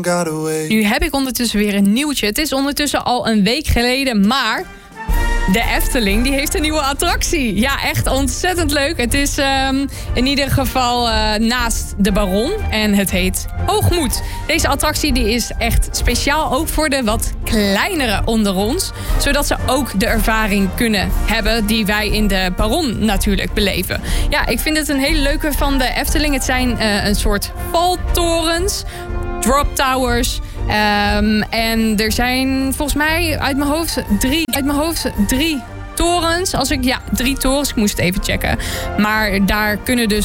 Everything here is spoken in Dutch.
Nu heb ik ondertussen weer een nieuwtje. Het is ondertussen al een week geleden, maar de Efteling die heeft een nieuwe attractie. Ja, echt ontzettend leuk. Het is in ieder geval naast de Baron en het heet Hoogmoed. Deze attractie die is echt speciaal ook voor de wat kleinere onder ons. Zodat ze ook de ervaring kunnen hebben die wij in de Baron natuurlijk beleven. Ja, ik vind het een hele leuke van de Efteling. Het zijn een soort valtorens, drop towers. En er zijn volgens mij uit mijn hoofd drie torens. 3 torens. Ik moest het even checken. Maar daar kunnen dus